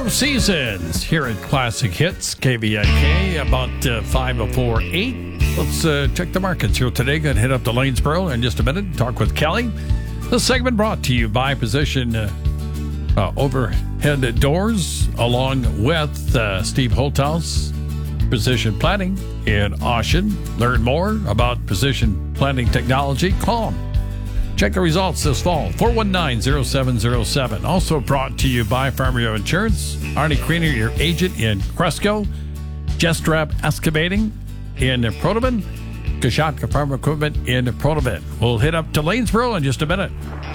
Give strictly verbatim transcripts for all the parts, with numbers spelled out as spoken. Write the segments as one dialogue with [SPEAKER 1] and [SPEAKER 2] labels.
[SPEAKER 1] Seasons here at Classic Hits, K V I K, about uh, five oh eight. Let's uh, check the markets here today. Going to hit up to Lanesboro in just a minute and talk with Kelly. This segment brought to you by Position uh, uh, Overhead Doors, along with uh, Steve Holthaus, Position Planning in Austin. Learn more about Position Planning technology. Call them. Check the results this fall, four one nine, zero seven zero seven. Also brought to you by Farm Bureau Insurance. Arnie Kriener, your agent in Cresco. Jestrap Excavating in Protovan. Kashatka Farm Equipment in Protovan. We'll hit up to Lanesboro in just a minute.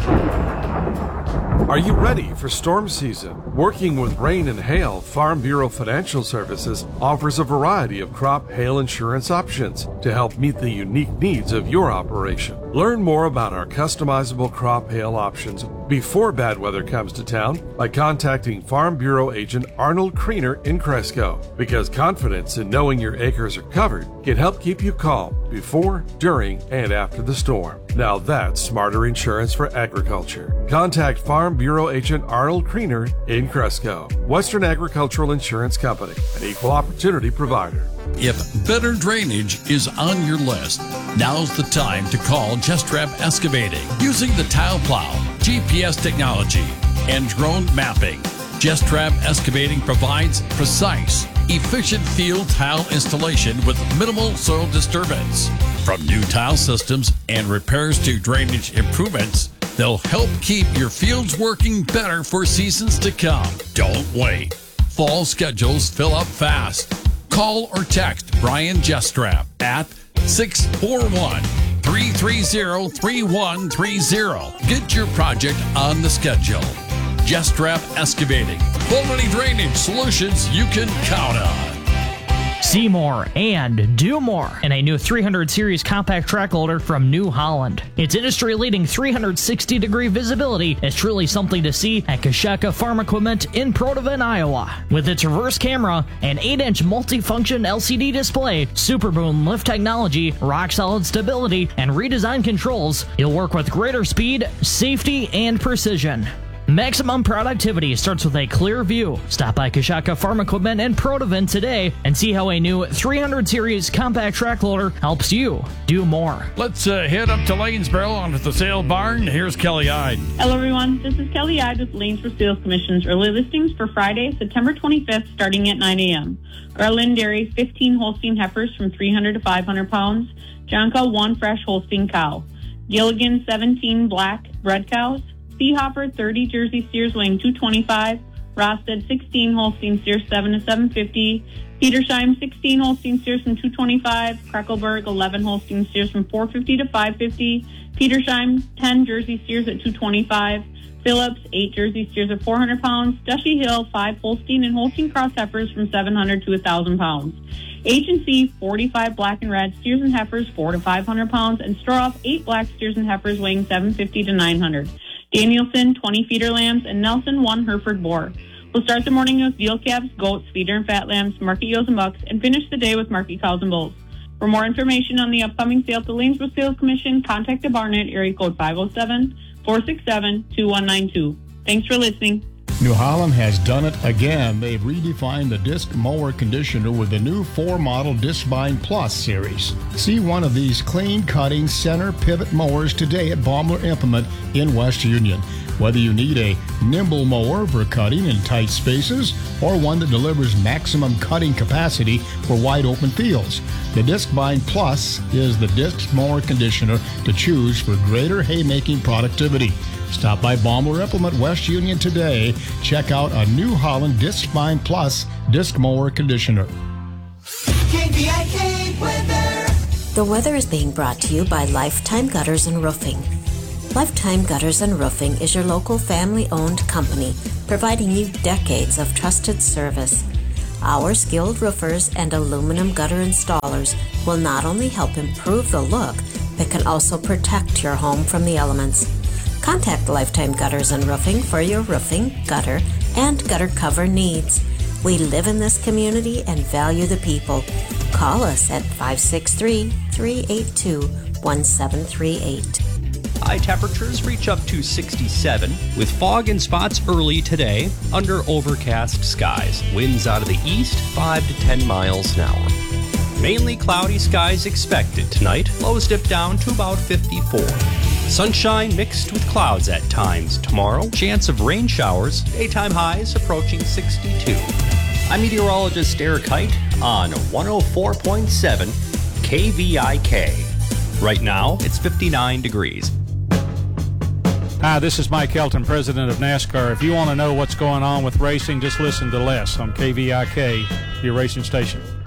[SPEAKER 2] Are you ready for storm season? Working with rain and hail, Farm Bureau Financial Services offers a variety of crop hail insurance options to help meet the unique needs of your operation. Learn more about our customizable crop hail options before bad weather comes to town by contacting Farm Bureau agent Arnold Kriener in Cresco, because confidence in knowing your acres are covered can help keep you calm before, during, and after the storm. Now that's smarter insurance for agriculture. Contact Farm Bureau agent Arnold Kriener in Cresco. Western Agricultural Insurance Company, an equal opportunity provider.
[SPEAKER 1] If better drainage is on your list, now's the time to call Jestrap Excavating. Using the tile plow, G P S technology, and drone mapping, Jestrap Excavating provides precise, efficient field tile installation with minimal soil disturbance. From new tile systems and repairs to drainage improvements, they'll help keep your fields working better for seasons to come. Don't wait. Fall schedules fill up fast. Call or text Brian Jestrap at six four one, three three zero, three one three zero. Get your project on the schedule. Jestrap Excavating. Quality drainage solutions you can count on.
[SPEAKER 3] See more and do more in a new three hundred series compact track loader from New Holland. Its industry-leading three hundred sixty degree visibility is truly something to see at Kashaka Farm Equipment in Protovan, Iowa. With its reverse camera and eight inch multifunction L C D display, Super Boom lift technology, rock-solid stability, and redesigned controls, you'll work with greater speed, safety, and precision. Maximum productivity starts with a clear view. Stop by Kashaka Farm Equipment in Protovan today and see how a new three hundred series compact track loader helps you do more.
[SPEAKER 1] Let's uh, head up to Lanesboro onto the sale barn. Here's Kelly Ide.
[SPEAKER 4] Hello, everyone. This is Kelly Ide with Lanesboro Sales Commission's early listings for Friday, September twenty-fifth, starting at nine a.m. Garland Dairy, fifteen Holstein heifers from three hundred to five hundred pounds. Jonka, one fresh Holstein cow. Gilligan, seventeen black bred cows. Seahopper, thirty Jersey steers weighing two twenty-five. Rosted, sixteen Holstein steers, seven to seven fifty. Petersheim, sixteen Holstein steers from two twenty-five. Kreckelberg, eleven Holstein steers from four fifty to five fifty. Petersheim, ten Jersey steers at two twenty-five. Phillips, eight Jersey steers at four hundred pounds. Dushy Hill, five Holstein and Holstein cross heifers from seven hundred to one thousand pounds. Agency, forty-five black and red steers and heifers, four to five hundred pounds. And Stroff, eight black steers and heifers weighing seven fifty to nine hundred. Danielson, twenty feeder lambs, and Nelson, one Hereford boar. We'll start the morning with veal calves, goats, feeder and fat lambs, market ewes and bucks, and finish the day with market cows and bulls. For more information on the upcoming sale at the Lanesboro Sales Commission, contact the barn at area code five oh seven, four six seven, two one nine two. Thanks for listening.
[SPEAKER 5] New Holland has done it again. They've redefined the disc mower conditioner with the new four model Discbind Plus series. See one of these clean-cutting center pivot mowers today at Baumler Implement in West Union. Whether you need a nimble mower for cutting in tight spaces or one that delivers maximum cutting capacity for wide open fields, the Discbind Plus is the disc mower conditioner to choose for greater haymaking productivity. Stop by Baumler Implement West Union today. Check out a New Holland Discbind Plus disc mower conditioner.
[SPEAKER 6] K V I K weather.
[SPEAKER 7] The weather is being brought to you by Lifetime Gutters and Roofing. Lifetime Gutters and Roofing is your local family-owned company, providing you decades of trusted service. Our skilled roofers and aluminum gutter installers will not only help improve the look, but can also protect your home from the elements. Contact Lifetime Gutters and Roofing for your roofing, gutter, and gutter cover needs. We live in this community and value the people. Call us at five six three, three eight two, one seven three eight.
[SPEAKER 8] High temperatures reach up to sixty-seven, with fog and spots early today under overcast skies. Winds out of the east, five to ten miles an hour. Mainly cloudy skies expected tonight. Lows dip down to about fifty-four. Sunshine mixed with clouds at times tomorrow. Chance of rain showers. Daytime highs approaching sixty-two. I'm meteorologist Eric Height on one oh four point seven K V I K. Right now, it's fifty-nine degrees.
[SPEAKER 9] Hi, this is Mike Elton, president of NASCAR. If you want to know what's going on with racing, just listen to Les on K V I K, your racing station.